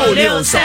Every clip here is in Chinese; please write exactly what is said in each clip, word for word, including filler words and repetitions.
六六三。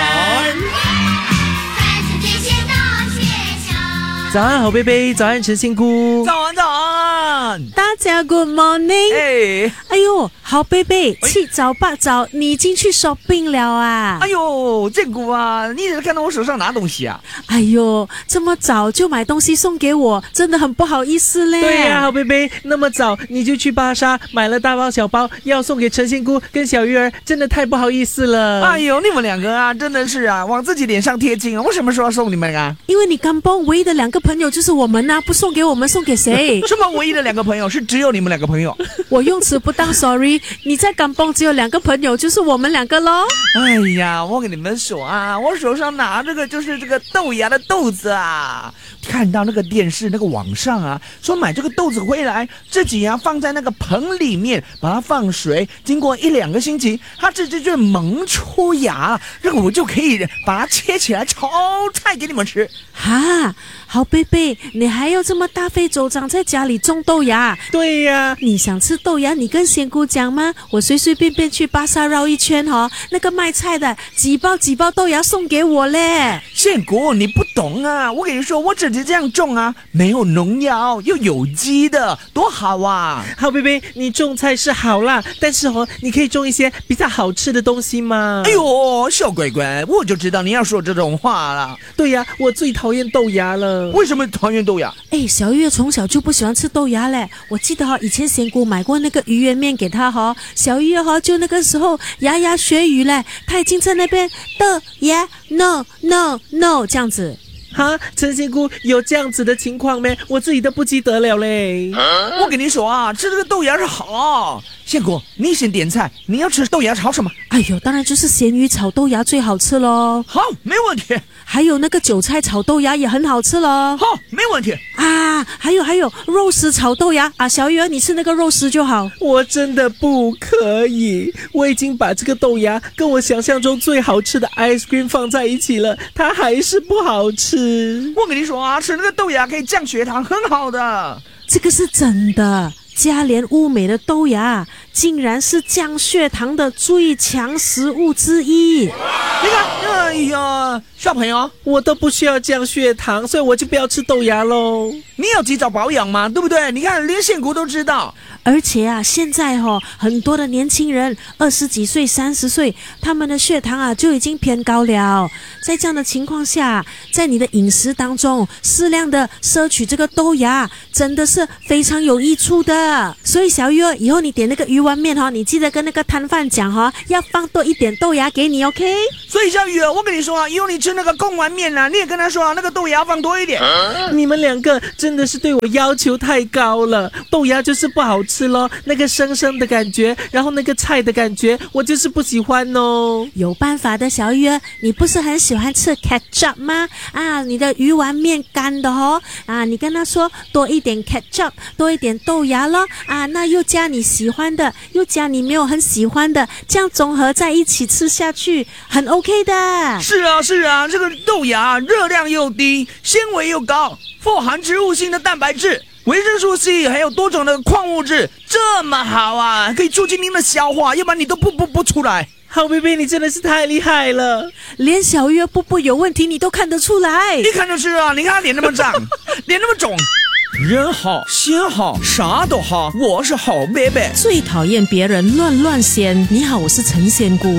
早安，好贝贝！早安，陈仙姑！ 早安，早安！ 大家 Good morning！ 哎， 哎呦，好贝贝，七早八早，你已经去 shopping 了啊？ 哎呦，建谷啊，你看到我手上拿东西啊？ 哎呦，这么早就买东西送给我，真的很不好意思嘞。 对呀、啊，好贝贝，那么早你就去巴莎买了大包小包，要送给陈仙姑跟小鱼儿，真的太不好意思了。 哎呦，你们两个啊，真的是啊，往自己脸上贴金啊！我什么时候送你们啊？ 因为你甘榜唯一的两个朋友就是我们啊，不送给我们，送给谁？ 什么唯一的两个朋友？是只有你们两个朋友？ 我用词不当 ，sorry。你在甘榜只有两个朋友，就是我们两个咯。 哎呀，我跟你们说啊，我手上拿这个就是这个豆芽的豆子啊。看到那个电视那个网上啊，说买这个豆子回来，自己啊放在那个盆里面，把它放水，经过一两个星期，它自己就萌出芽，这个我就可以把它切起来炒菜给你们吃。 哈，好贝贝，你还要这么大费周章在家里种豆芽？ 对呀、啊， 你想吃豆芽，你跟仙姑讲吗？我随随便便去巴萨绕一圈哦，那个卖菜的几包几包豆芽送给我嘞。 仙姑，你不懂啊！我跟你说，我自己这样种啊，没有农药又有机的，多好啊！ 好贝贝，你种菜是好啦，但是哦，你可以种一些比较好吃的东西吗？ 哎呦，小乖乖，我就知道你要说这种话了。 对呀、啊，我最讨厌豆芽了。 为什么讨厌豆芽？ 哎，小月从小就不喜欢吃豆芽嘞。我记得哈、哦，以前仙姑买过那个鱼圆面给他哈、哦，小月哈、哦、就那个时候牙牙学语嘞，他已经在那边豆芽 no no no 这样子。 哈，陈仙姑有这样子的情况没？我自己都不记得了嘞。 我跟你说啊，吃这个豆芽是好。仙姑，你先点菜，你要吃豆芽炒什么？ 哎呦，当然就是咸鱼炒豆芽最好吃咯。 好，没问题。 还有那个韭菜炒豆芽也很好吃咯。 好，没问题。 啊，还有还有肉丝炒豆芽啊，小鱼儿你吃那个肉丝就好。 我真的不可以，我已经把这个豆芽跟我想象中最好吃的 ice cream 放在一起了，它还是不好吃。 我跟你说啊，吃那个豆芽可以降血糖，很好的。 这个是真的。价廉物美的豆芽竟然是降血糖的最强食物之一。 你看，哎呀，小朋友， 我都不需要降血糖，所以我就不要吃豆芽喽。 你要及早保养嘛，对不对？你看，连仙姑都知道。 而且啊，现在哦，很多的年轻人二十几岁、三十岁，他们的血糖啊就已经偏高了。在这样的情况下，在你的饮食当中适量的摄取这个豆芽，真的是非常有益处的。所以小鱼儿，以后你点那个鱼丸面哈、哦，你记得跟那个摊贩讲哈、哦，要放多一点豆芽给你 ，OK？ 所以小鱼儿，我跟你说啊，以后你吃那个贡丸面啊，你也跟他说啊，那个豆芽放多一点。 啊、你们两个真的是对我要求太高了，豆芽就是不好吃。吃咯，那个生生的感觉，然后那个菜的感觉，我就是不喜欢哦。 有办法的，小鱼儿，你不是很喜欢吃 ketchup 吗？啊，你的鱼丸面干的哦，啊，你跟他说多一点 ketchup， 多一点豆芽咯，啊，那又加你喜欢的，又加你没有很喜欢的，这样综合在一起吃下去，很 OK 的。 是啊，是啊，这个豆芽热量又低，纤维又高，富含植物性的蛋白质。维生素 C 还有多种的矿物质，这么好啊，可以促进您的消化，要不然你都不不不出来。 好贝贝，你真的是太厉害了， 连小鱼儿步步有问题你都看得出来。 一看就是啊，你看他脸那么长，脸那么肿。人好心好啥都好，我是好贝贝。 最讨厌别人乱乱仙。你好，我是陈仙姑。